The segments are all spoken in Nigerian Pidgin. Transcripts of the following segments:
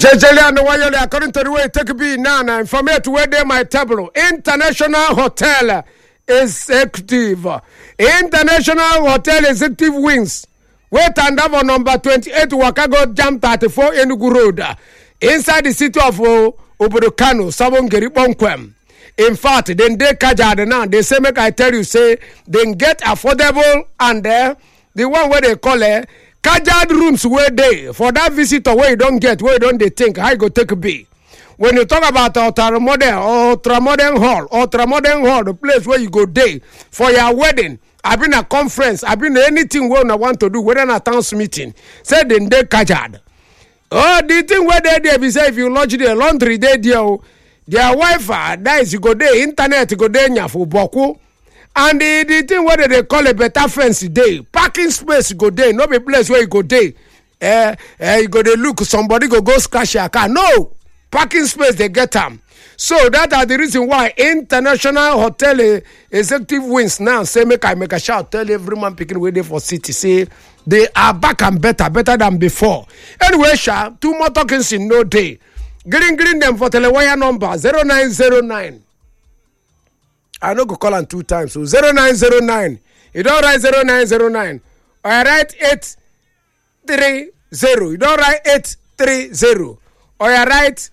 Jejelian Wayole, according to the way take be now, informate where they my table. International Hotel Executive. International Hotel Executive Wings. Wait and have on number 28 Wakago Jam 34 Enugu Road. Inside the city of Obodokano, Sabongeri Bonkwem. In fact, then they kajad now. They say, make I tell you, say, then get affordable and the one where they call it kajad rooms where they for that visitor where you don't get, where you don't they think, I go take a B. When you talk about ultramodern hall, the place where you go day for your wedding, I've been a conference, I've been anything where I want to do, whether a town meeting, say then they kajad. Oh, the thing where they there, say if you lodge the laundry, they there. Their Wi-Fi, that is, you go there, internet, you go there, for Boku. And the thing where they call a better fence day, parking space, you go there, no be place where you go there. You go there, look, somebody go scratch your car. No, parking space, they get them. So that are the reason why International Hotel Executive Wings now say, make a shout, tell every man picking way there for city, say, they are back and better than before. Anyway, two more tokens in no day. Green them for telewire number 0909. I know go call on 2 times. So 0909. You don't write 0909. Or I write 830. You don't write 830. Or I write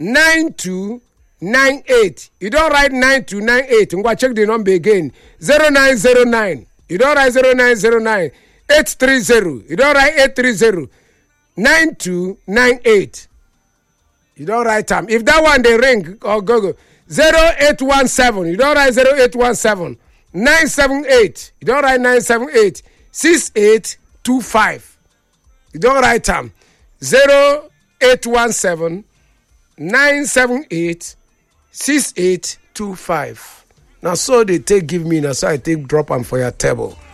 9298. You don't write 9298. I'm going to check the number again. 0909. You don't write 0909. 830. You don't write 830. 9298. You don't write time. If that one they ring or go 0817. You don't write 0817. 978. You don't write 978. 6825. You don't write time. 0817 978 6825. Now so they take give me now so I take drop them for your table.